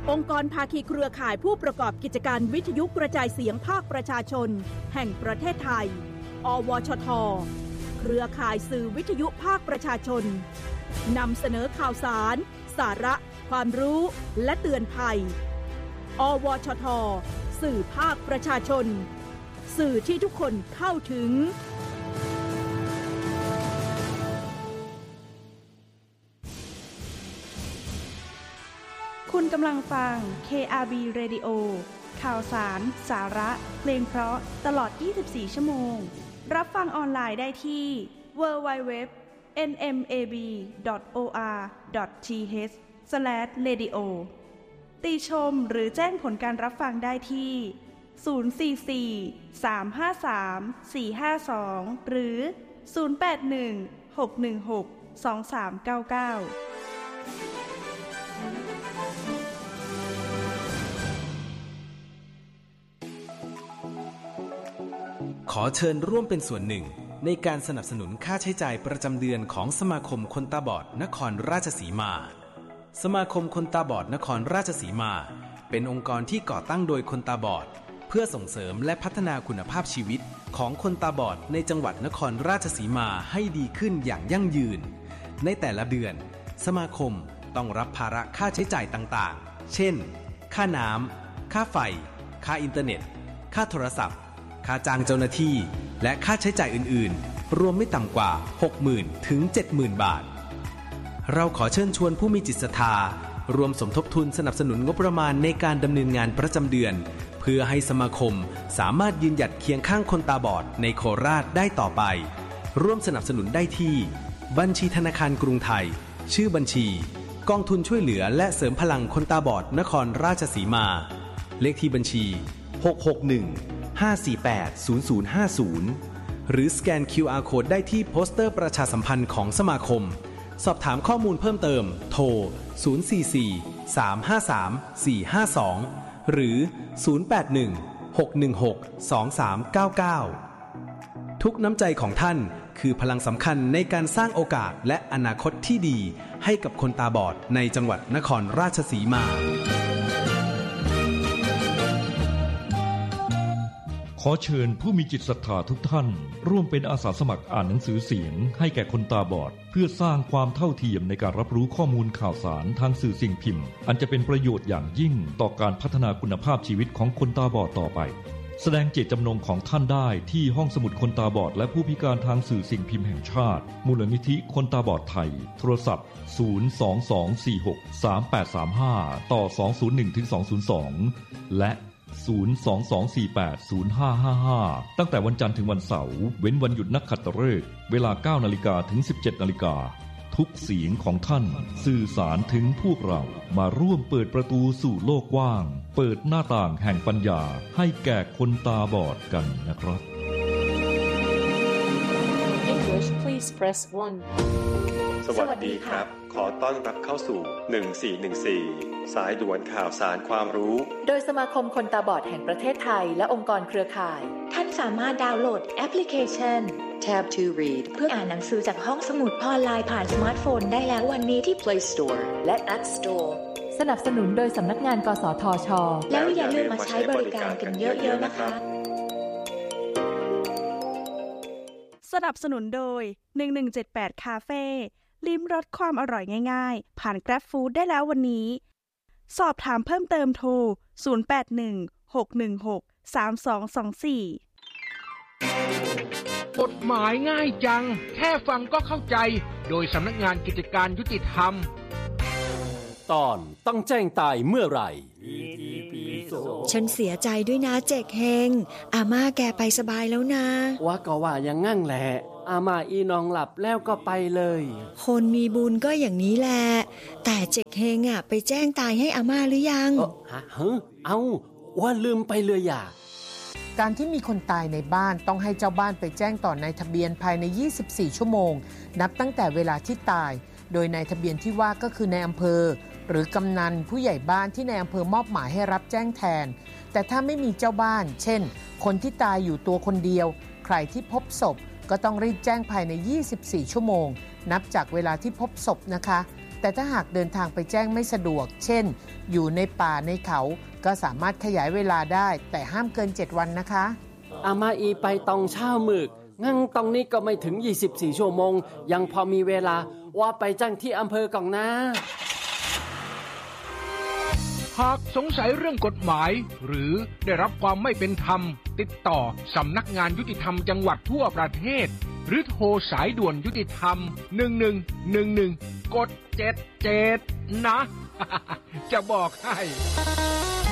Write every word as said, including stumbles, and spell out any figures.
องค์กรภาคีเครือข่ายผู้ประกอบกิจการวิทยุกระจายเสียงภาคประชาชนแห่งประเทศไทยอวชท.เครือข่ายสื่อวิทยุภาคประชาชนนำเสนอข่าวสารสาระความรู้และเตือนภัยอวชท.สื่อภาคประชาชนสื่อที่ทุกคนเข้าถึงคุณกำลังฟัง เค อาร์ บี Radio ข่าวสารสาระเพลงเพราะตลอดยี่สิบสี่ชั่วโมงรับฟังออนไลน์ได้ที่ ดับเบิลยู ดับเบิลยู ดับเบิลยู ดอท เอ็น เอ็ม เอ บี ดอท โอ อาร์ ดอท ที เอช สแลช เรดิโอ ติชมหรือแจ้งผลการรับฟังได้ที่ ศูนย์ สี่ สี่ สาม ห้า สาม สี่ ห้า สอง หรือ ศูนย์ แปด หนึ่ง หก หนึ่ง หก สอง สาม เก้า เก้าขอเชิญร่วมเป็นส่วนหนึ่งในการสนับสนุนค่าใช้จ่ายประจำเดือนของสมาคมคนตาบอดนครราชสีมาสมาคมคนตาบอดนครราชสีมาเป็นองค์กรที่ก่อตั้งโดยคนตาบอดเพื่อส่งเสริมและพัฒนาคุณภาพชีวิตของคนตาบอดในจังหวัดนครราชสีมาให้ดีขึ้นอย่างยั่งยืนในแต่ละเดือนสมาคมต้องรับภาระค่าใช้จ่ายต่างๆเช่นค่าน้ำค่าไฟค่าอินเทอร์เน็ตค่าโทรศัพท์ค่าจ้างเจ้าหน้าที่และค่าใช้จ่ายอื่นๆรวมไม่ต่ำกว่า หกหมื่น ถึง เจ็ดหมื่น บาทเราขอเชิญชวนผู้มีจิตศรัทธารวมสมทบทุนสนับสนุนงบประมาณในการดำเนินงานประจำเดือนเพื่อให้สมาคมสามารถยืนหยัดเคียงข้างคนตาบอดในโคราชได้ต่อไปร่วมสนับสนุนได้ที่บัญชีธนาคารกรุงไทยชื่อบัญชีกองทุนช่วยเหลือและเสริมพลังคนตาบอดนครราชสีมาเลขที่บัญชีหก หก หนึ่ง ห้า สี่ แปด ศูนย์ ศูนย์ ห้า ศูนย์หรือสแกน คิว อาร์ Code ได้ที่โปสเตอร์ประชาสัมพันธ์ของสมาคมสอบถามข้อมูลเพิ่มเติมโทรศูนย์ สี่ สี่ สาม ห้า สาม สี่ ห้า สองหรือศูนย์ แปด หนึ่ง หก หนึ่ง หก สอง สาม เก้า เก้าทุกน้ำใจของท่านคือพลังสำคัญในการสร้างโอกาสและอนาคตที่ดีให้กับคนตาบอดในจังหวัดนครราชสีมาขอเชิญผู้มีจิตศรัทธาทุกท่านร่วมเป็นอาสาสมัครอ่านหนังสือเสียงให้แก่คนตาบอดเพื่อสร้างความเท่าเทียมในการรับรู้ข้อมูลข่าวสารทางสื่อสิ่งพิมพ์อันจะเป็นประโยชน์อย่างยิ่งต่อการพัฒนาคุณภาพชีวิตของคนตาบอดต่อไปแสดงเจตจำนงของท่านได้ที่ห้องสมุดคนตาบอดและผู้พิการทางสื่อสิ่งพิมพ์แห่งชาติมูลนิธิคนตาบอดไทยโทรศัพท์ศูนย์ สอง สอง สี่ หก สาม แปด สาม ห้าต่อสอง ศูนย์ หนึ่ง ถึง สอง ศูนย์ สองและศูนย์ สอง สอง สี่ แปด ศูนย์ ห้า ห้า ห้าตั้งแต่วันจันทร์ถึงวันเสาร์เว้นวันหยุดนักขัตฤกษ์เวลา เก้านาฬิกา ถึง สิบเจ็ดนาฬิกาทุกเสียงของท่านสื่อสารถึงพวกเรามาร่วมเปิดประตูสู่โลกกว้างเปิดหน้าต่างแห่งปัญญาให้แก่คนตาบอดกันนะครับ English please press one สวัสดีครับขอต้อนรับเข้าสู่หนึ่งสี่หนึ่งสี่สายด่วนข่าวสารความรู้โดยสมาคมคนตาบอดแห่งประเทศไทยและองค์กรเครือข่ายท่านสามารถดาวน์โหลดแอปพลิเคชัน Tab to Read เพื่ออ่านหนังสือจากห้องสมุดออนไลน์ผ่านสมาร์ทโฟนได้แล้ววันนี้ที่ Play Store และ App Store สนับสนุนโดยสำนักงานกสทช. แล้วอย่าลืมมาใช้บริการกันเยอะๆนะคะสนับสนุนโดยหนึ่งหนึ่งเจ็ดแปดคาเฟ่ลิ้มรสความอร่อยง่ายๆผ่าน Grab Food ได้แล้ววันนี้สอบถามเพิ่มเติมโทรศูนย์ แปด หนึ่ง หก หนึ่ง หก สาม สอง สอง สี่กฎหมายง่ายจังแค่ฟังก็เข้าใจโดยสำนักงานกิจการยุติธรรมตอนต้องแจ้งตายเมื่อไหร่ฉันเสียใจด้วยนะเจกเฮงอาม่าแกไปสบายแล้วนะว่าก็ว่าอย่างงั้นแหละอาม่าอีน้องหลับแล้วก็ไปเลยคนมีบุญก็อย่างนี้แหละแต่เจกเฮงอ่ะไปแจ้งตายให้อาม่าหรือยังฮะเฮ้อเอาว่าลืมไปเลยอย่าการที่มีคนตายในบ้านต้องให้เจ้าบ้านไปแจ้งต่อนายทะเบียนภายในยี่สิบสี่ชั่วโมงนับตั้งแต่เวลาที่ตายโดยนายทะเบียนที่ว่าก็คือในอำเภอหรือกำนันผู้ใหญ่บ้านที่ในอำเภอมอบหมายให้รับแจ้งแทนแต่ถ้าไม่มีเจ้าบ้านเช่นคนที่ตายอยู่ตัวคนเดียวใครที่พบศพก็ต้องรีบแจ้งภายในยี่สิบสี่ชั่วโมงนับจากเวลาที่พบศพนะคะแต่ถ้าหากเดินทางไปแจ้งไม่สะดวกเช่นอยู่ในป่าในเขาก็สามารถขยายเวลาได้แต่ห้ามเกินเจ็ดวันนะคะอามาอีไปตองเช้ามึกงั้นตรงนี้ก็ไม่ถึงยี่สิบสี่ชั่วโมงยังพอมีเวลาว่าไปแจ้งที่อำเภอก่อนนะหากสงสัยเรื่องกฎหมายหรือได้รับความไม่เป็นธรรมติดต่อสำนักงานยุติธรรมจังหวัดทั่วประเทศหรือโทรสายด่วนยุติธรรมหนึ่งหนึ่งหนึ่งหนึ่งกดเจ็ดเจ็ดนะ จะบอกให้